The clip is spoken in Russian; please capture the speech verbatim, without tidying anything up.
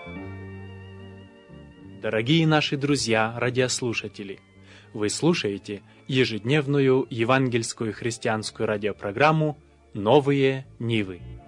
Дорогие наши друзья, радиослушатели, вы слушаете ежедневную евангельскую христианскую радиопрограмму «Новые Нивы».